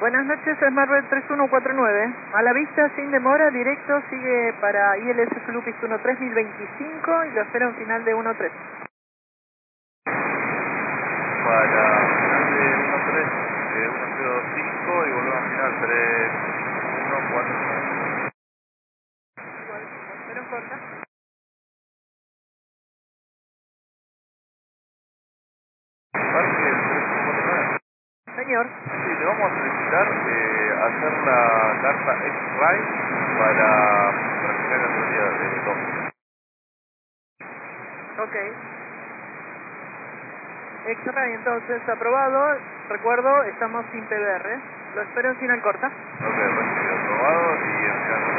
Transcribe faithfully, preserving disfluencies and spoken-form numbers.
Buenas noches, es Marvel tres uno cuatro nueve. A la vista, sin demora, directo, sigue para I L S Flupis uno tres mil veinticinco y lo espera un final de uno tres. Para final de uno tres, eh, uno cero cinco y volvemos a final tres uno cuatro nueve. Igual, espera un corta. Parque el tres uno cuatro nueve. Señor. Sí, le vamos a solicitar eh, hacer la carta X-Ray para practicar la teoría de dos. Ok. X-Ray, entonces, aprobado. Recuerdo, estamos sin P B R. Lo espero en final corta. Ok, recibido, aprobado y en final